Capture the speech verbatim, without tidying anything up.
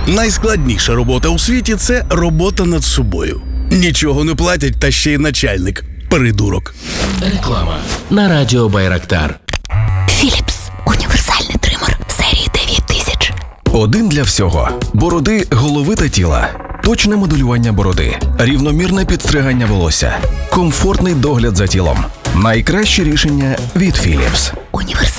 Найскладніша робота у світі – це робота над собою. Нічого не платять, та ще й начальник. Придурок. Реклама на радіо Байрактар. Філіпс. Універсальний тример серії дев'ять тисяч. Один для всього. Бороди, голови та тіла. Точне моделювання бороди. Рівномірне підстригання волосся. Комфортний догляд за тілом. Найкраще рішення від Philips. Універсальний